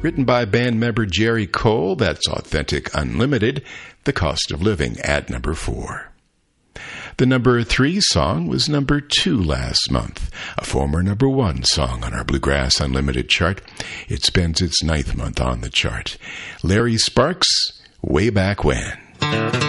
Written by band member Jerry Cole, that's Authentic Unlimited, The Cost of Living at number 4. The number 3 song was number 2 last month, a former number 1 song on our Bluegrass Unlimited chart. It spends its 9th month on the chart. Larry Sparks, Way Back When.